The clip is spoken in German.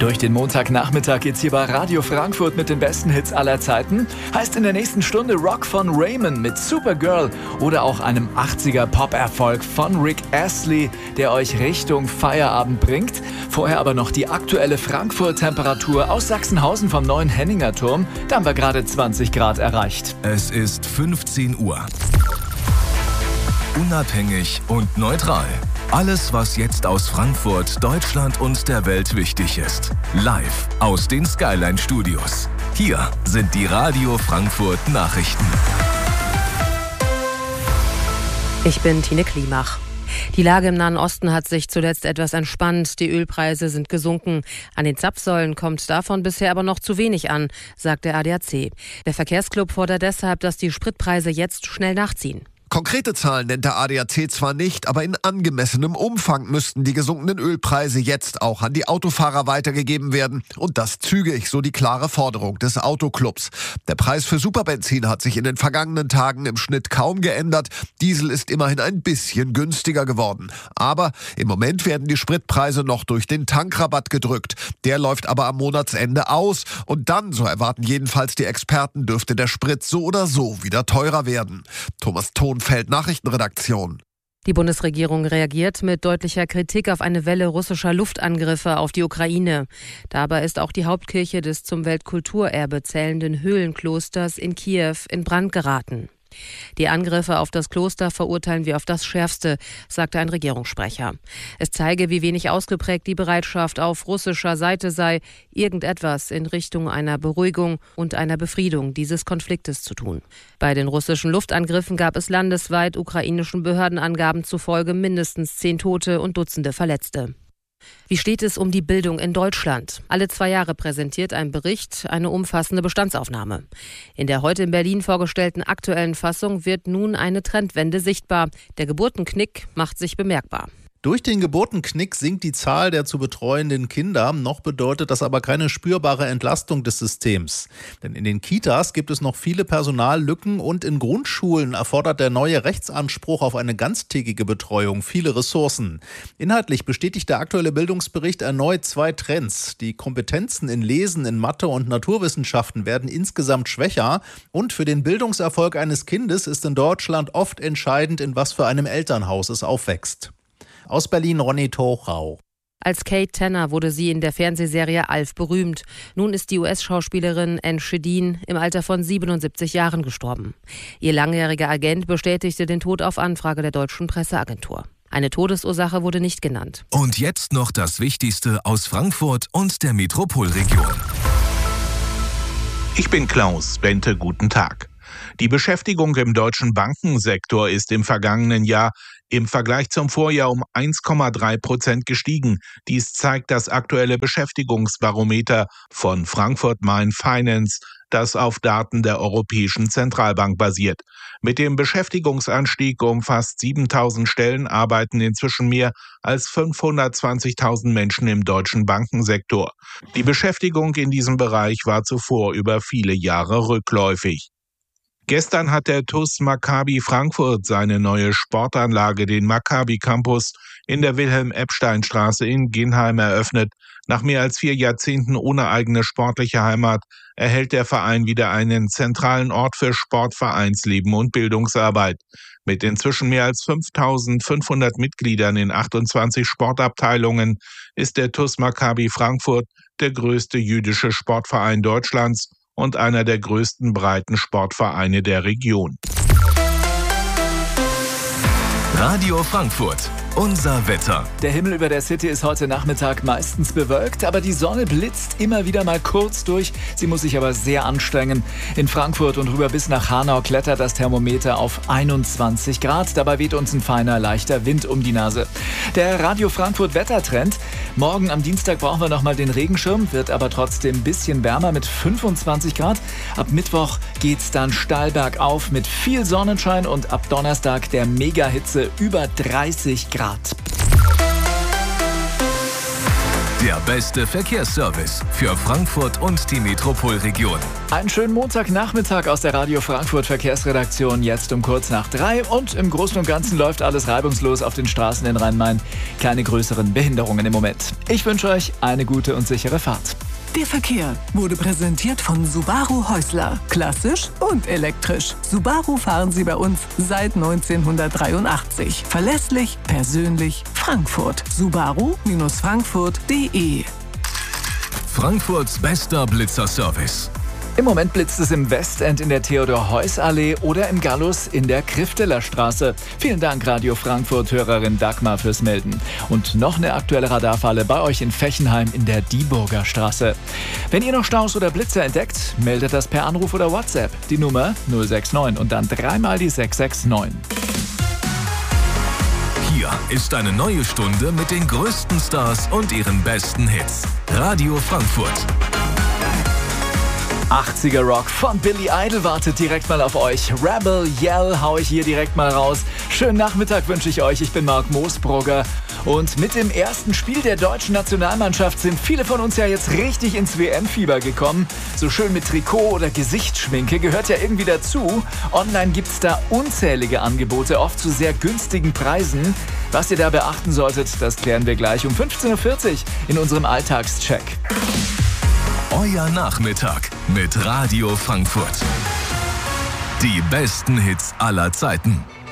Durch den Montagnachmittag geht's hier bei Radio Frankfurt mit den besten Hits aller Zeiten. Heißt in der nächsten Stunde Rock von Raymond mit Supergirl oder auch einem 80er Pop-Erfolg von Rick Astley, der euch Richtung Feierabend bringt. Vorher aber noch die aktuelle Frankfurt-Temperatur aus Sachsenhausen vom neuen Henninger Turm. Da haben wir gerade 20 Grad erreicht. Es ist 15 Uhr. Unabhängig und neutral. Alles, was jetzt aus Frankfurt, Deutschland und der Welt wichtig ist. Live aus den Skyline Studios. Hier sind die Radio Frankfurt Nachrichten. Ich bin Tine Klimach. Die Lage im Nahen Osten hat sich zuletzt etwas entspannt. Die Ölpreise sind gesunken. An den Zapfsäulen kommt davon bisher aber noch zu wenig an, sagt der ADAC. Der Verkehrsclub fordert deshalb, dass die Spritpreise jetzt schnell nachziehen. Konkrete Zahlen nennt der ADAC zwar nicht, aber in angemessenem Umfang müssten die gesunkenen Ölpreise jetzt auch an die Autofahrer weitergegeben werden. Und das zügig, so die klare Forderung des Autoclubs. Der Preis für Superbenzin hat sich in den vergangenen Tagen im Schnitt kaum geändert. Diesel ist immerhin ein bisschen günstiger geworden. Aber im Moment werden die Spritpreise noch durch den Tankrabatt gedrückt. Der läuft aber am Monatsende aus. Und dann, so erwarten jedenfalls die Experten, dürfte der Sprit so oder so wieder teurer werden. Thomas Thonfeld, Nachrichtenredaktion. Die Bundesregierung reagiert mit deutlicher Kritik auf eine Welle russischer Luftangriffe auf die Ukraine. Dabei ist auch die Hauptkirche des zum Weltkulturerbe zählenden Höhlenklosters in Kiew in Brand geraten. Die Angriffe auf das Kloster verurteilen wir auf das Schärfste, sagte ein Regierungssprecher. Es zeige, wie wenig ausgeprägt die Bereitschaft auf russischer Seite sei, irgendetwas in Richtung einer Beruhigung und einer Befriedung dieses Konfliktes zu tun. Bei den russischen Luftangriffen gab es landesweit ukrainischen Behördenangaben zufolge mindestens 10 Tote und Dutzende Verletzte. Wie steht es um die Bildung in Deutschland? Alle 2 Jahre präsentiert ein Bericht eine umfassende Bestandsaufnahme. In der heute in Berlin vorgestellten aktuellen Fassung wird nun eine Trendwende sichtbar. Der Geburtenknick macht sich bemerkbar. Durch den Geburtenknick sinkt die Zahl der zu betreuenden Kinder. Noch bedeutet das aber keine spürbare Entlastung des Systems. Denn in den Kitas gibt es noch viele Personallücken und in Grundschulen erfordert der neue Rechtsanspruch auf eine ganztägige Betreuung viele Ressourcen. Inhaltlich bestätigt der aktuelle Bildungsbericht erneut 2 Trends. Die Kompetenzen in Lesen, in Mathe und Naturwissenschaften werden insgesamt schwächer. Und für den Bildungserfolg eines Kindes ist in Deutschland oft entscheidend, in was für einem Elternhaus es aufwächst. Aus Berlin Ronny Tochau. Als Kate Tanner wurde sie in der Fernsehserie Alf berühmt. Nun ist die US-Schauspielerin Anne Shedin im Alter von 77 Jahren gestorben. Ihr langjähriger Agent bestätigte den Tod auf Anfrage der deutschen Presseagentur. Eine Todesursache wurde nicht genannt. Und jetzt noch das Wichtigste aus Frankfurt und der Metropolregion. Ich bin Klaus Bente, guten Tag. Die Beschäftigung im deutschen Bankensektor ist im vergangenen Jahr im Vergleich zum Vorjahr um 1,3% gestiegen. Dies zeigt das aktuelle Beschäftigungsbarometer von Frankfurt Main Finance, das auf Daten der Europäischen Zentralbank basiert. Mit dem Beschäftigungsanstieg um fast 7.000 Stellen arbeiten inzwischen mehr als 520.000 Menschen im deutschen Bankensektor. Die Beschäftigung in diesem Bereich war zuvor über viele Jahre rückläufig. Gestern hat der TuS Maccabi Frankfurt seine neue Sportanlage, den Maccabi Campus, in der Wilhelm-Epstein-Straße in Ginheim eröffnet. Nach mehr als 4 Jahrzehnten ohne eigene sportliche Heimat erhält der Verein wieder einen zentralen Ort für Sport, Vereinsleben und Bildungsarbeit. Mit inzwischen mehr als 5.500 Mitgliedern in 28 Sportabteilungen ist der TuS Maccabi Frankfurt der größte jüdische Sportverein Deutschlands und einer der größten breiten Sportvereine der Region. Radio Frankfurt. Unser Wetter. Der Himmel über der City ist heute Nachmittag meistens bewölkt, aber die Sonne blitzt immer wieder mal kurz durch. Sie muss sich aber sehr anstrengen. In Frankfurt und rüber bis nach Hanau klettert das Thermometer auf 21 Grad. Dabei weht uns ein feiner, leichter Wind um die Nase. Der Radio Frankfurt Wettertrend. Morgen am Dienstag brauchen wir nochmal den Regenschirm, wird aber trotzdem ein bisschen wärmer mit 25 Grad. Ab Mittwoch geht's dann steil bergauf mit viel Sonnenschein und ab Donnerstag der Mega-Hitze über 30 Grad. Der beste Verkehrsservice für Frankfurt und die Metropolregion. Einen schönen Montagnachmittag aus der Radio Frankfurt Verkehrsredaktion, jetzt um kurz nach 3. Und im Großen und Ganzen läuft alles reibungslos auf den Straßen in Rhein-Main. Keine größeren Behinderungen im Moment. Ich wünsche euch eine gute und sichere Fahrt. Der Verkehr wurde präsentiert von Subaru Häusler. Klassisch und elektrisch. Subaru fahren Sie bei uns seit 1983. Verlässlich, persönlich, Frankfurt. Subaru-frankfurt.de. Frankfurts bester Blitzerservice. Im Moment blitzt es im Westend in der Theodor-Heuss-Allee oder im Gallus in der Krifteler Straße. Vielen Dank, Radio Frankfurt-Hörerin Dagmar, fürs Melden. Und noch eine aktuelle Radarfalle bei euch in Fechenheim in der Dieburger Straße. Wenn ihr noch Staus oder Blitzer entdeckt, meldet das per Anruf oder WhatsApp. Die Nummer 069 und dann dreimal die 669. Hier ist eine neue Stunde mit den größten Stars und ihren besten Hits. Radio Frankfurt. 80er Rock von Billy Idol wartet direkt mal auf euch. Rebel Yell hau ich hier direkt mal raus. Schönen Nachmittag wünsche ich euch. Ich bin Marc Moosbrugger. Und mit dem ersten Spiel der deutschen Nationalmannschaft sind viele von uns ja jetzt richtig ins WM-Fieber gekommen. So schön mit Trikot oder Gesichtsschminke gehört ja irgendwie dazu. Online gibt's da unzählige Angebote, oft zu sehr günstigen Preisen. Was ihr da beachten solltet, das klären wir gleich um 15.40 Uhr in unserem Alltagscheck. Euer Nachmittag mit Radio Frankfurt. Die besten Hits aller Zeiten.